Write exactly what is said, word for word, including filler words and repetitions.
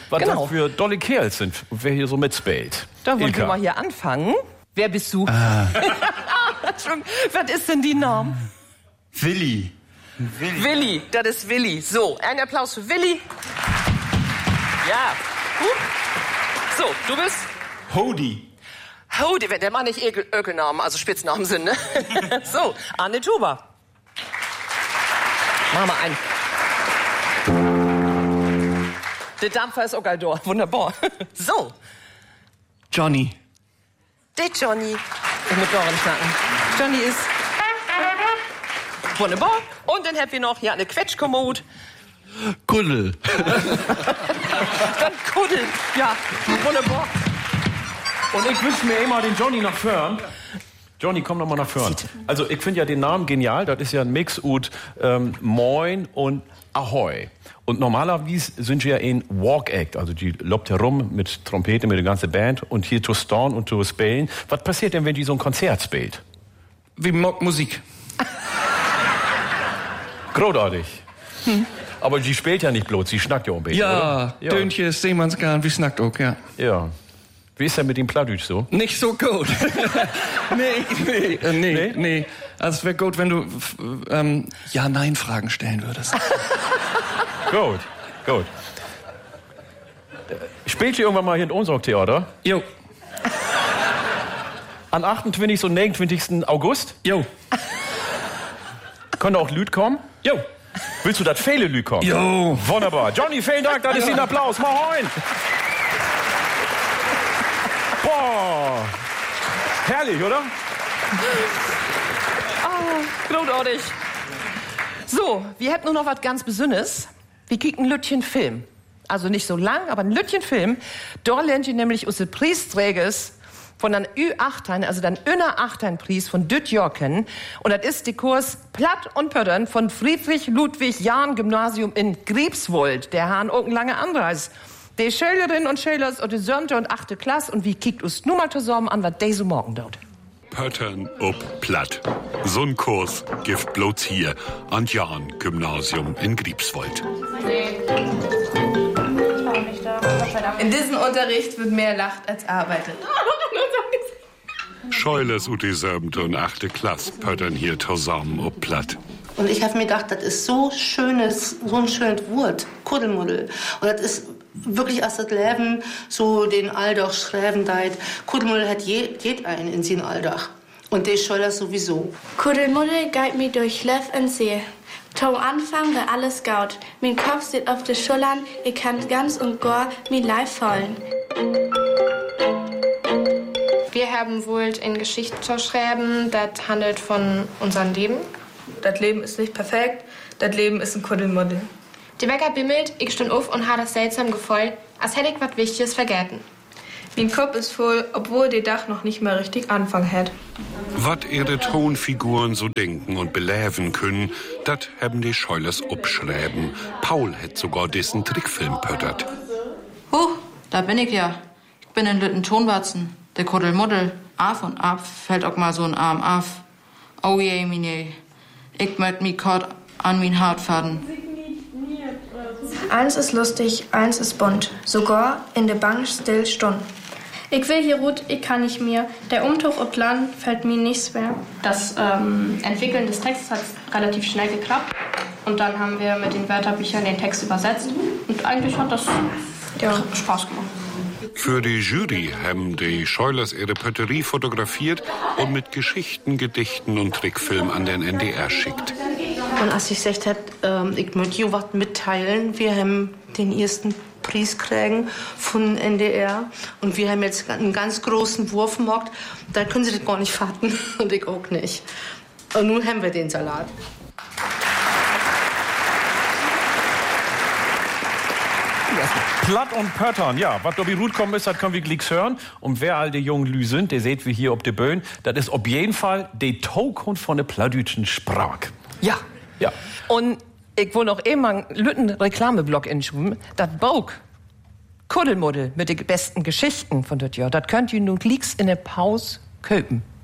was Genau. das für dolle Kerls sind, wer hier so mitspielt. Da wollen Ilka. wir mal hier anfangen. Wer bist du? Ah. Was ist denn die Norm? Willi. Willi. Willi, das ist Willi. So, ein Applaus für Willi. Ja. Huh. So, du bist? Hodi. Hodi, wenn der Mann nicht Ökel- Ökelnamen, also Spitznamen sind, ne? So, Anne Tuber. Mach mal ein. Der Dampfer ist Ogaldor. Wunderbar. So. Johnny. Der Johnny. Ich muss Doran schnacken. Johnny ist... Wunderbar. Und dann habt ihr noch hier eine Quetschkommode. Kuddel. Dann Kuddel. Ja, wunderbar. Und ich wünsche mir immer den Johnny nach vorn. Johnny, komm noch mal nach vorn. Also ich finde ja den Namen genial. Das ist ja ein Mix ut ähm, Moin und Ahoi. Und normalerweise sind wir ja in Walk Act, also die lobt herum mit Trompete, mit der ganzen Band und hier zu staunen und zu spielen. Was passiert denn, wenn die so ein Konzert spielt? Wie mag Musik. Großartig. Hm. Aber die spielt ja nicht bloß, sie schnackt ja ein bisschen, Ja, oder? Ja, Döntje, Seemannsgarn, wie snackt auch, ja. ja. Wie ist denn mit dem Plattdeutsch so? Nicht so gut. nee, nee, äh, nee, Nee? nee. Also es wäre gut, wenn du f- ähm, Ja-Nein-Fragen stellen würdest. Gut, gut. Äh, Spielt ihr irgendwann mal hier in unserem Theater? Jo, Am achtundzwanzigsten und neunundzwanzigsten August? jo, Können auch Lüd kommen? jo. Willst du, dass viele Lüd kommen? Jo. Wunderbar. Johnny, vielen Dank, das ist ein Applaus. Moin. Boah. Herrlich, oder? Oh, großartig. So, wir hätten nur noch was ganz Besonderes. Wir kriegen ein Lütchen Film. Also nicht so lang, aber ein Lütchen Film. Da lernt ihr nämlich unsere Preisträgers von den Ü achtzehn, also den Inner achtzehn Preis von Düt Jorken. Und das ist der Kurs Platt und Pöttern von Friedrich Ludwig Jahn Gymnasium in Greifswald. Der Hahn auch ein langer Anreis. Die Schülerinnen und Schüler und die siebte und achte Klasse und wie kickt uns nur mal zusammen an, was die so morgen dort. Pöttern ob Platt. So'n Kurs gibt bloß hier an Jahn Gymnasium in Greifswald. In diesem Unterricht wird mehr lacht als arbeitet. Scheulers und die siebte und achte Klasse pöttern hier zusammen ob Platt. Und ich habe mir gedacht, das ist so schönes, so ein schönes Wort, Kuddelmuddel. Und das ist wirklich als das Leben so den Aldach schreiben deit. Kuddelmuddel hat je, jed ein in sin Aldach. Und der Scheuler sowieso. Kuddelmuddel geht mir durch Löff und See. Zum Anfang war alles gaut. Mein Kopf steht auf den Schultern, ich kann ganz und gar mein Leib fallen. Wir haben wohl in Geschichte zu schreiben, das handelt von unserem Leben. Das Leben ist nicht perfekt, das Leben ist ein Kuddelmuddel. Die Wecker bimmelt, ich stund auf und habe das seltsam Gefühl, als hätte ich was Wichtiges vergessen. Mein Kopf ist voll, obwohl der Dach noch nicht mal richtig anfangen hat. Was ihre Tonfiguren so denken und beläven können, das haben die Scheulers abschreiben. Paul hat sogar diesen Trickfilm pöttert. Huh, da bin ich ja. Ich bin in Lütten Tonwatzen. Der Kuddelmuddel. Af und ab fällt auch mal so ein Arm af. Oh je, mine. Ich möcht mi kort an min Hart faden. Eins ist lustig, eins ist bunt. Sogar in der Bank still stund. Ich will hier Ruth, ich kann nicht mehr. Der Umtuch ob Land fällt mir nicht schwer. Das ähm, Entwickeln des Textes hat relativ schnell geklappt. Und dann haben wir mit den Wörterbüchern den Text übersetzt. Und eigentlich hat das ja, Spaß gemacht. Für die Jury haben die Scheulers ihre Pötterie fotografiert und mit Geschichten, Gedichten und Trickfilm an den N D R schickt. Und als ich gesagt habe, ähm, ich möchte dir was mitteilen, wir haben den ersten Preis kriegen von N D R und wir haben jetzt einen ganz großen Wurf gemacht, da können sie das gar nicht fassen und ich auch nicht. Und nun haben wir den Salat. Platt und Pöttern, ja. Was Dobby Ruth kommen ist, das können wir gleich hören. Und wer all die jungen Lü sind, der seht wir hier auf der Bühne, das ist auf jeden Fall die Token von der plattdeutschen Sprache. Ja. Ja. Und ich will noch eben einen lütten Reklameblock inschuben. Das Buch Kuddelmuddel mit den besten Geschichten von das Jahr, das könnt ihr nun gleich in der Pause köpen.